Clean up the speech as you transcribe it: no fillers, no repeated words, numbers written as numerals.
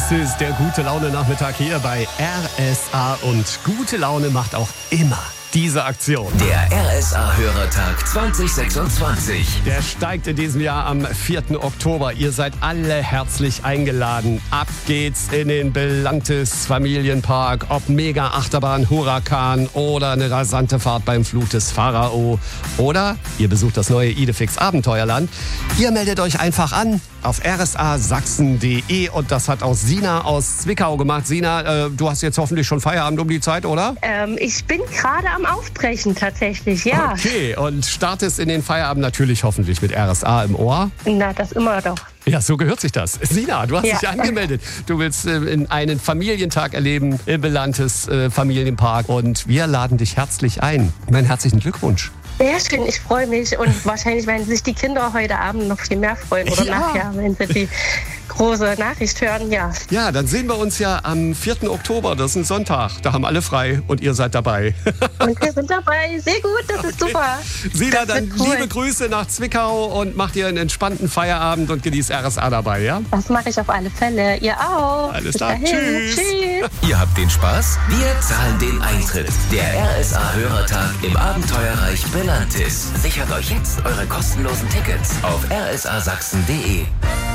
Das ist der Gute-Laune-Nachmittag hier bei RSA und gute Laune macht auch immer diese Aktion. Der RSA-Hörertag 2026. Der steigt in diesem Jahr am 4. Oktober. Ihr seid alle herzlich eingeladen. Ab geht's in den Belantes Familienpark. Ob Mega-Achterbahn, Huracan oder eine rasante Fahrt beim Flug des Pharao. Oder ihr besucht das neue Idefix Abenteuerland. Ihr meldet euch einfach an auf rsasachsen.de und das hat auch Sina aus Zwickau gemacht. Sina, du hast jetzt hoffentlich schon Feierabend um die Zeit, oder? Ich bin gerade am Aufbrechen tatsächlich, ja. Okay, und startest in den Feierabend natürlich hoffentlich mit RSA im Ohr. Na, das immer doch. Ja, so gehört sich das. Sina, du hast dich angemeldet. Du willst in einen Familientag erleben im Belantes Familienpark und wir laden dich herzlich ein. Meinen herzlichen Glückwunsch. Sehr schön, ich freue mich und wahrscheinlich werden sich die Kinder heute Abend noch viel mehr freuen oder nachher, wenn sie die große Nachricht hören, ja. Ja, dann sehen wir uns ja am 4. Oktober, das ist ein Sonntag. Da haben alle frei und ihr seid dabei. Und wir sind dabei, sehr gut, das ist super. Sina, dann liebe Grüße nach Zwickau und macht ihr einen entspannten Feierabend und genießt RSA dabei, ja? Das mache ich auf alle Fälle, ihr auch. Alles klar, tschüss. Ihr habt den Spaß, wir zahlen den Eintritt. Der RSA-Hörertag im Abenteuerreich Belantis. Sichert euch jetzt eure kostenlosen Tickets auf rsasachsen.de.